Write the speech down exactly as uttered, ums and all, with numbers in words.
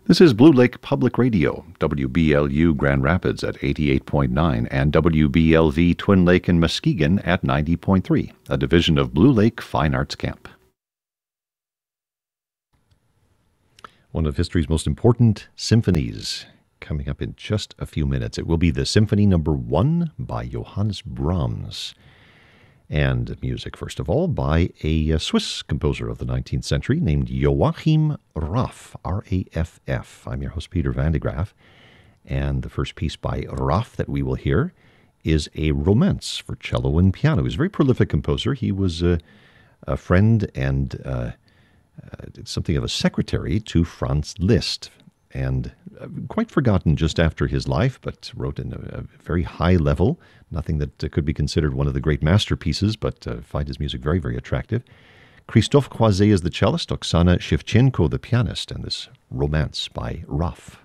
This is Blue Lake Public Radio, W B L U Grand Rapids at eighty-eight point nine and W B L V Twin Lake and Muskegon at ninety point three, a division of Blue Lake Fine Arts Camp. One of history's most important symphonies coming up in just a few minutes. It will be the Symphony Number One by Johannes Brahms. And music, first of all, by a, a Swiss composer of the nineteenth century named Joachim Raff, R A F F. I'm your host, Peter Van de Graaff, and the first piece by Raff that we will hear is a romance for cello and piano. He was a very prolific composer. He was a, a friend and uh, uh, something of a secretary to Franz Liszt, and uh, quite forgotten just after his life, but wrote in a, a very high level, nothing that uh, could be considered one of the great masterpieces, but uh, find his music very, very attractive. Christophe Croizet is the cellist, Oksana Shevchenko the pianist, and this romance by Raff.